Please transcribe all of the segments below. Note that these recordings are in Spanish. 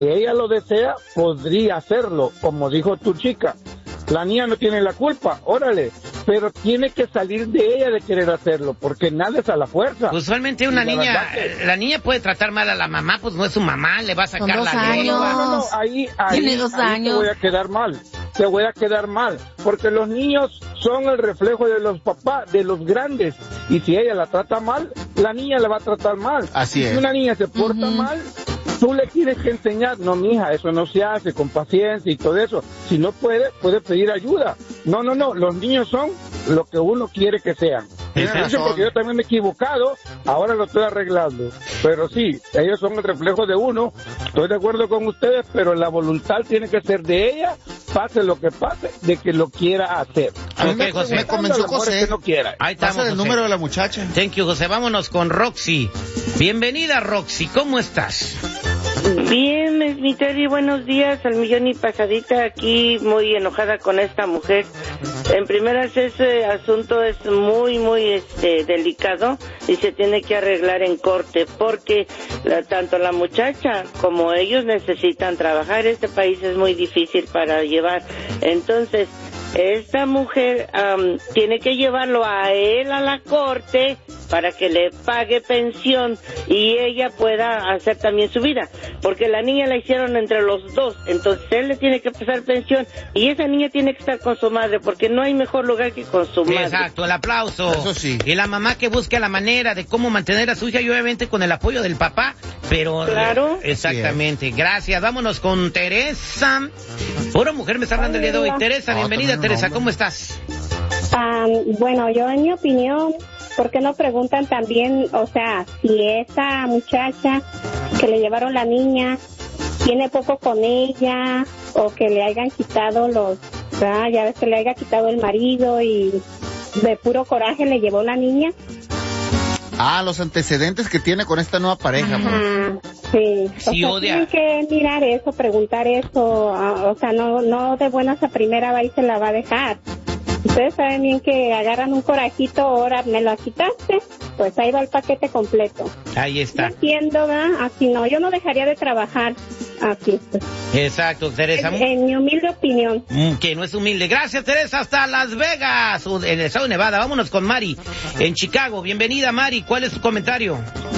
ella lo desea, podría hacerlo, como dijo tu chica. La niña no tiene la culpa, órale, pero tiene que salir de ella de querer hacerlo, porque nada es a la fuerza. Usualmente una niña, la niña puede tratar mal a la mamá, pues no es su mamá, le va a sacar la lengua. No, ahí Tiene 2 años. te voy a quedar mal, porque los niños son el reflejo de los papás, de los grandes, y si ella la trata mal, la niña la va a tratar mal. Así es. Si una niña se porta mal, tú le tienes que enseñar, no, mija, eso no se hace, con paciencia y todo eso. Si no puede pedir ayuda. No, los niños son lo que uno quiere que sean. Porque yo también me he equivocado, ahora lo estoy arreglando. Pero sí, ellos son el reflejo de uno, estoy de acuerdo con ustedes, pero la voluntad tiene que ser de ella, pase lo que pase, de que lo quiera hacer. Okay, José. Me convenció José. Que no quiera. Ahí estamos, pasa el número de la muchacha. Thank you, José. Vámonos con Roxy. Bienvenida, Roxy. ¿Cómo estás? Bien, mi Teddy, buenos días, al millón y pasadita, aquí muy enojada con esta mujer. En primeras, ese asunto es muy delicado y se tiene que arreglar en corte, porque tanto la muchacha como ellos necesitan trabajar. Este país es muy difícil para llevar, entonces esta mujer tiene que llevarlo a él a la corte para que le pague pensión y ella pueda hacer también su vida, porque la niña la hicieron entre los dos, entonces él le tiene que pasar pensión y esa niña tiene que estar con su madre, porque no hay mejor lugar que con su madre. Exacto, el aplauso. Eso sí. Y la mamá que busque la manera de cómo mantener a su hija, y obviamente con el apoyo del papá, pero... Claro. Exactamente, gracias. Vámonos con Teresa. Pura mujer me está hablando el día de hoy. Teresa, bienvenida, Teresa, ¿cómo estás? Bueno, yo en mi opinión, ¿por qué no preguntan también, o sea, si esa muchacha que le llevaron la niña tiene poco con ella, o que le hayan quitado ya ves que le haya quitado el marido y de puro coraje le llevó la niña? Los antecedentes que tiene con esta nueva pareja. Sí, Sí, tienen que mirar eso, preguntar eso, o sea, no de buenas a primera va y se la va a dejar. Ustedes saben bien que agarran un corajito, ahora me lo quitaste, pues ahí va el paquete completo. Ahí está. No entiendo, ¿verdad? Así no, yo no dejaría de trabajar así. Pues. Exacto, Teresa. En mi humilde opinión. Que no es humilde. Gracias, Teresa, hasta Las Vegas, en el estado de Nevada. Vámonos con Mari, en Chicago. Bienvenida, Mari. ¿Cuál es tu comentario?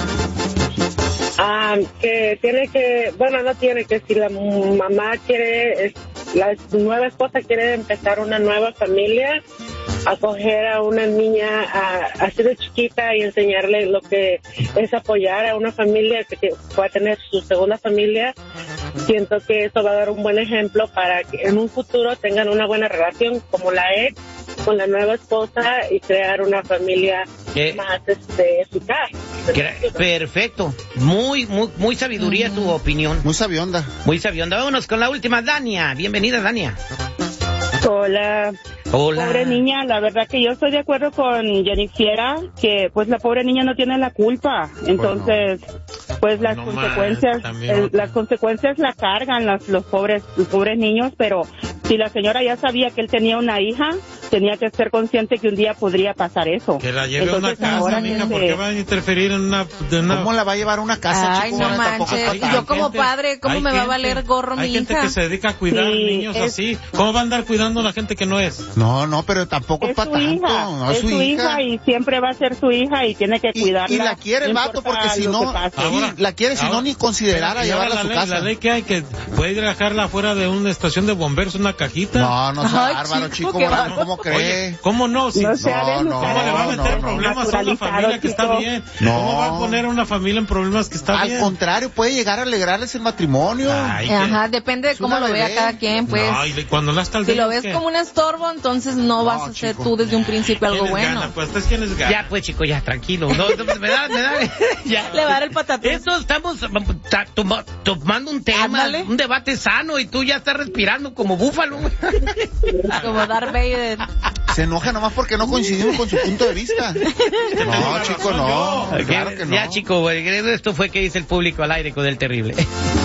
Que tiene que, no tiene que, si la mamá quiere, la nueva esposa quiere empezar una nueva familia, acoger a una niña así de chiquita y enseñarle lo que es apoyar a una familia que pueda tener su segunda familia. Siento que eso va a dar un buen ejemplo para que en un futuro tengan una buena relación como la ex con la nueva esposa y crear una familia más eficaz. Perfecto. Muy sabiduría tu opinión. Muy sabionda. Muy sabionda. Vámonos con la última, Dania. Bienvenida, Dania. Hola. Pobre niña, la verdad que yo estoy de acuerdo con Jennifiera, que pues la pobre niña no tiene la culpa, entonces pues las consecuencias la cargan los pobres niños, pero si la señora ya sabía que él tenía una hija, tenía que ser consciente que un día podría pasar eso. Que la lleve a una casa, mija, ¿por qué va a interferir en una... ¿Cómo la va a llevar a una casa, Ay, chico? No manches, y yo como padre, ¿cómo me va a valer gorro mi hija? Hay gente que se dedica a cuidar niños así. ¿Cómo va a andar cuidando a la gente que no es? No, pero tampoco es para tanto. No, es su hija y siempre va a ser su hija y tiene que cuidarla. Y la quiere el vato, porque si no, la quiere, si no, ni considerar a llevarla a su casa. La ley que hay, que puede ir a dejarla fuera de una estación de bomberos, una cajita. No sea bárbaro, chico, ¿cómo cree? Oye, ¿cómo no? ¿Cómo le va a meter problemas a una familia que está bien? ¿Cómo va a poner a una familia en problemas que está bien? Al contrario, puede llegar a alegrarles el matrimonio. Depende de cómo lo vea cada quien, pues. Cuando la está si lo ves como un estorbo, entonces no vas a hacer tú desde un principio algo bueno. ¿Quiénes ganan? Ya, pues, chico, ya, tranquilo. No, me da. Ya. Le va a dar el patatón. Eso estamos tomando un tema, un debate sano, y tú ya estás respirando como búfalo. Como Darth Vader. Se enoja nomás porque no coincidimos con su punto de vista. No, chico, no. Claro que no. Ya, chico, esto fue que dice el público al aire con el terrible.